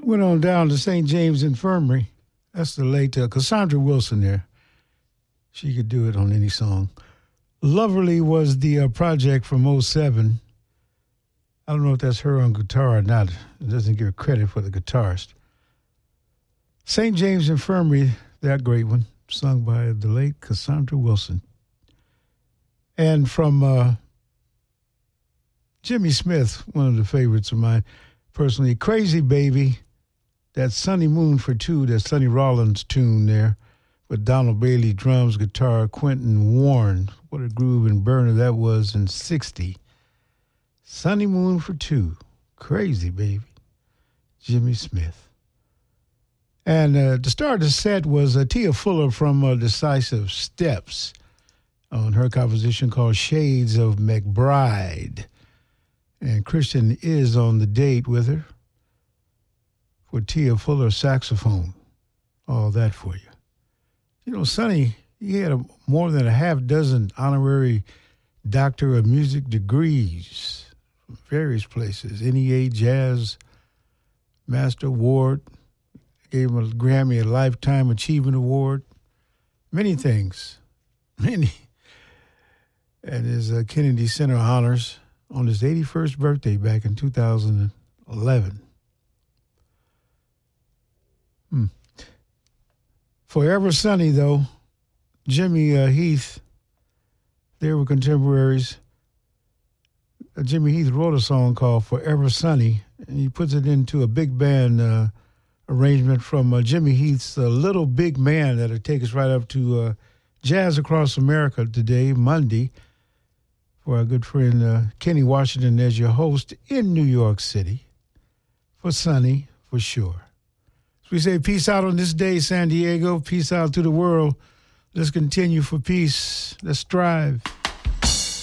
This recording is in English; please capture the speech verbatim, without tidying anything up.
Went on down to Saint James Infirmary. That's the late uh, Cassandra Wilson there. She could do it on any song. Loverly was the uh, project from oh seven. I don't know if that's her on guitar or not. It doesn't give credit for the guitarist. Saint James Infirmary, that great one, sung by the late Cassandra Wilson. And from uh, Jimmy Smith, one of the favorites of mine, personally, Crazy Baby, that Sunny Moon for Two, that Sonny Rollins tune there, with Donald Bailey, drums, guitar, Quentin Warren. What a groove and burner that was in sixty. Sunny Moon for Two, Crazy Baby, Jimmy Smith. And uh, to start the set was uh, Tia Fuller from uh, Decisive Steps on her composition called Shades of McBride. And Christian is on the date with her for Tia Fuller saxophone. All that for you. You know, Sonny, he had a, more than a half dozen honorary Doctor of Music degrees from various places. N E A Jazz Master Award, gave him a Grammy, a Lifetime Achievement Award, many things, many. And his uh, Kennedy Center honors on his eighty-first birthday back in two thousand eleven. Hmm. Forever Sunny, though, Jimmy uh, Heath, they were contemporaries. Uh, Jimmy Heath wrote a song called Forever Sunny, and he puts it into a big band uh, arrangement from uh, Jimmy Heath's uh, Little Big Man that'll take us right up to uh, Jazz Across America today, Monday, for our good friend uh, Kenny Washington as your host in New York City. For Sunny, for sure. So we say peace out on this day, San Diego. Peace out to the world. Let's continue for peace. Let's strive.